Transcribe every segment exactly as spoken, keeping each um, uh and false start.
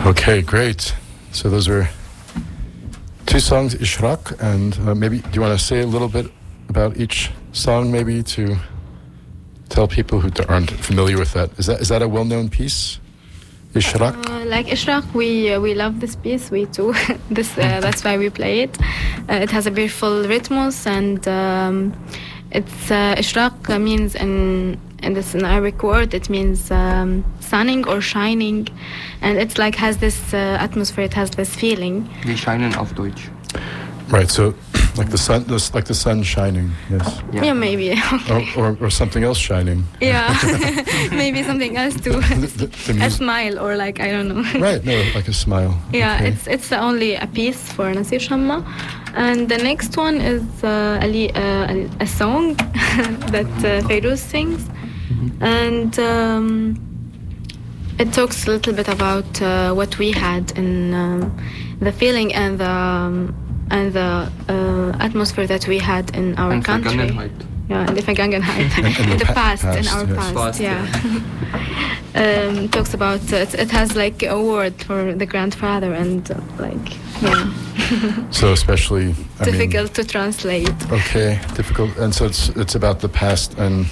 Okay, great. So those were two songs, Ishraq, and uh, maybe do you want to say a little bit about each song, maybe to tell people who aren't familiar with that? Is that is that a well-known piece, Ishraq? Uh, like Ishraq, we uh, we love this piece. We too. this uh, that's why we play it. Uh, it has a beautiful rhythms, and um, it's uh, Ishraq means in in this in Arabic word it means um, sunning or shining, and it's like has this uh, atmosphere. It has this feeling. Die scheinen auf Deutsch. Right. So, like the sun, like the sun shining. Yes. Yeah, yeah maybe. Okay. Or, or or something else shining. Yeah, maybe something else too. the, the, the a smile or like I don't know. Right. No, like a smile. Yeah, okay. it's it's only a piece for Nasir Shamma, and the next one is uh, a, uh, a song that uh, Fairuz sings, mm-hmm. and. Um, It talks a little bit about uh, what we had in um, the feeling and the um, and the uh, atmosphere that we had in our and country. Yeah, in the Vergangenheit, in, in, in the past, past, in our yes. past. past yeah, yeah. um, talks about uh, it, it has like a word for the grandfather and uh, like yeah. So especially I difficult mean, to translate. Okay, difficult, and so it's it's about the past, and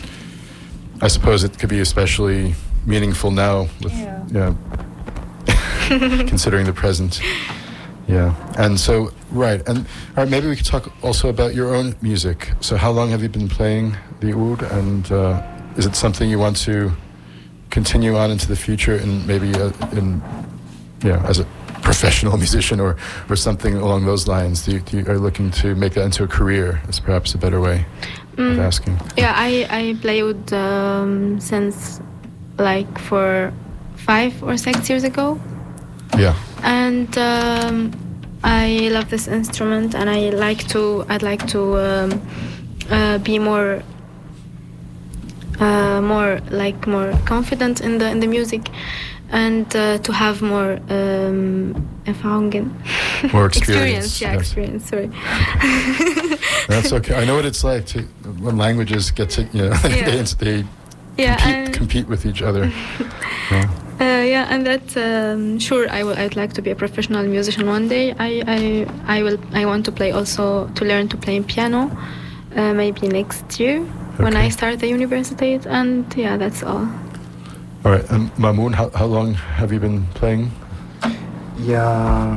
I suppose it could be especially meaningful now with yeah, yeah considering the present. Yeah. And so right, and all right, maybe we could talk also about your own music. So how long have you been playing the oud, and uh, is it something you want to continue on into the future in maybe uh, in yeah as a professional musician or or something along those lines? Do you, do you are you looking to make that into a career? Is perhaps a better way mm. of asking. Yeah, I I play oud um, since like for five or six years ago. Yeah. And um, I love this instrument, and I like to. I'd like to um, uh, be more, uh, more like more confident in the in the music, and uh, to have more um, Erfahrungen. More experience. experience. Yeah, yes. experience. Sorry. That's okay. I know what it's like to when languages get to you know Yeah. they. they Yeah, compete, compete with each other. Yeah. Uh, yeah, and that um, sure, I will. I'd like to be a professional musician one day. I, I, I will. I want to play also to learn to play piano, uh, maybe next year okay. when I start the university. And yeah, that's all. All right, and Mamoun, how how long have you been playing? Yeah.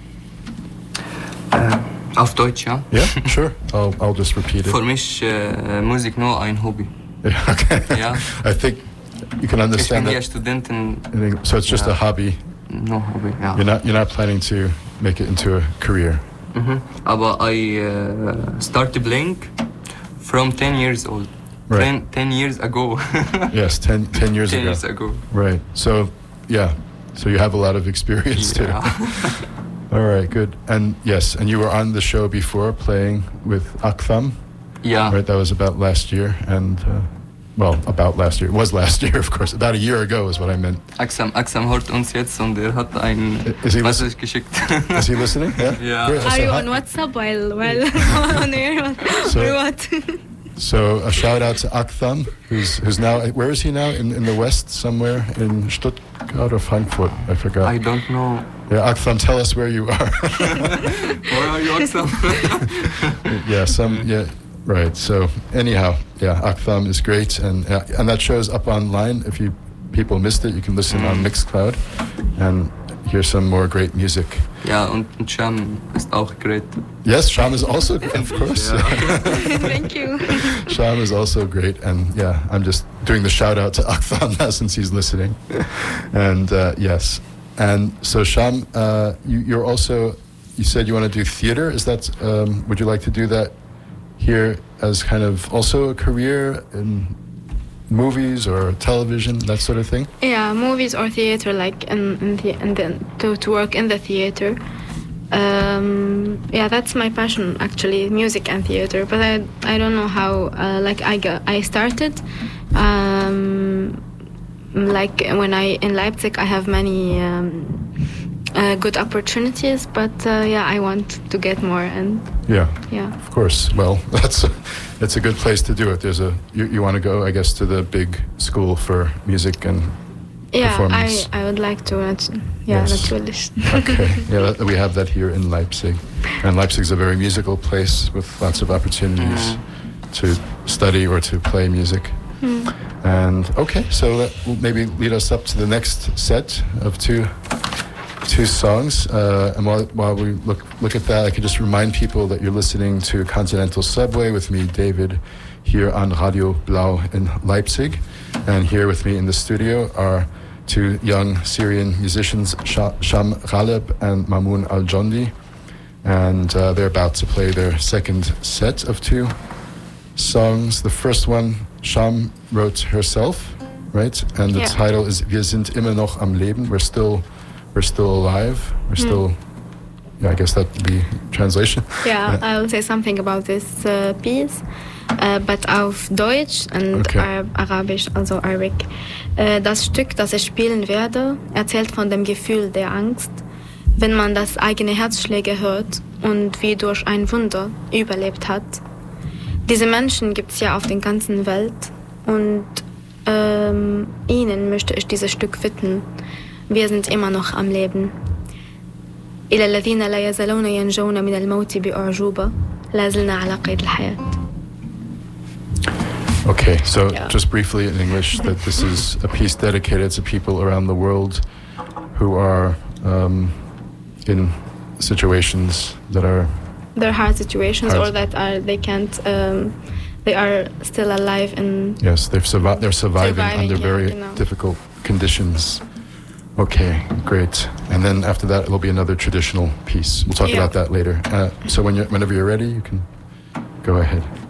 Uh, auf Deutsch, ja. Yeah, sure. I'll I'll just repeat it. Für mich uh, Musik nur ein Hobby. Yeah, okay. Yeah. I think you can understand ich bin that. Student in, in so it's just yeah. a hobby. No hobby. Yeah. You're not you're not planning to make it into a career. Mm-hmm. Aber I uh, started playing from ten years old. Right. Ten, ten years ago. Yes, ten, ten years ten ago. years ago. Right. So, yeah. So you have a lot of experience yeah. too. All right, good. And yes, and you were on the show before playing with Aktham. Yeah. Right, that was about last year, and uh, well, about last year. It was last year, of course. About a year ago is what I meant. Aksam, Aksam hört uns jetzt und er hat ein Message geschickt. Is he listening? Yeah. Yeah. Great. Are so you hi- on WhatsApp while while on air So- or what? So a shout out to Aktham, who's who's now where is he now in in the west somewhere in Stuttgart or Frankfurt? I forgot. I don't know. Yeah, Aktham, tell us where you are. Where are you, Aksam? Yeah, some yeah. Right. So anyhow, yeah, Aktham is great, and uh, and that show's up online. If you people missed it, you can listen on Mixcloud and hear some more great music. Ja, und Sham ist auch great. Yes, Sham is also of course. Thank you. Sham is also great, and yeah, I'm just doing the shout out to Aktham now since he's listening. And uh, yes, and so Sham, uh, you, you're also you said you want to do theater. Is that um, would you like to do that here as kind of also a career in movies or television, that sort of thing? Yeah, movies or theater, like in, in the and then to, to work in the theater. Um, yeah, that's my passion actually, music and theater. But I I don't know how. Uh, like I got, I started. Um, like when I in Leipzig, I have many um, uh, good opportunities. But uh, yeah, I want to get more and Yeah. yeah. Of course. Well, that's a, it's a good place to do it. There's a you, you want to go, I guess, to the big school for music and Yeah, performance? I, I would like to. nat- Yeah, Yes. natürlich. Okay, yeah, that, we have that here in Leipzig. And Leipzig's a very musical place with lots of opportunities to study or to play music. Mm. And okay, so that will maybe lead us up to the next set of two two songs. Uh, and while, while we look look at that, I could just remind people that you're listening to Continental Subway with me, David, here on Radio Blau in Leipzig. And here with me in the studio are two young Syrian musicians, Sha- Sham Ghaleb and Mamoun Al-Jondi. And uh, they're about to play their second set of two songs. The first one, Sham wrote herself, right? And the Yeah. title is Wir sind immer noch am Leben. We're still, we're still alive. We're still, yeah, I guess that would be translation. Yeah, Uh, I will say something about this uh, piece, uh, but auf Deutsch und Okay. Arab Arabisch, also Arabic. Äh, das Stück, das ich spielen werde, erzählt von dem Gefühl der Angst, wenn man das eigene Herzschläge hört und wie durch ein Wunder überlebt hat. Diese Menschen gibt es ja auf der ganzen Welt und ähm, ihnen möchte ich dieses Stück widmen. Wir sind immer noch am Leben. إلى الذين لا يزالون ينجون من الموت بأعجوبة لا زلنا على قيد الحياة. Okay, so Yeah. just briefly in English, that this is a piece dedicated to people around the world who are um, in situations that are, They're hard situations, Hard. or that are they can't, um, they are still alive and yes, they've survi- they're surviving, Surviving, under yeah, very you know. difficult conditions. Okay, great. And then after that, it'll be another traditional piece. We'll talk Yeah. about that later. Uh, so when you're, whenever you're ready, you can go ahead.